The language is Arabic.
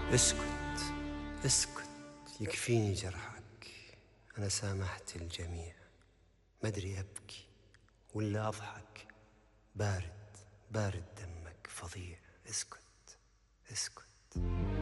اسكت اسكت، يكفيني جرحك، أنا سامحت الجميع. مدري أبكي ولا أضحك، بارد بارد دمك فظيع. اسكت اسكت.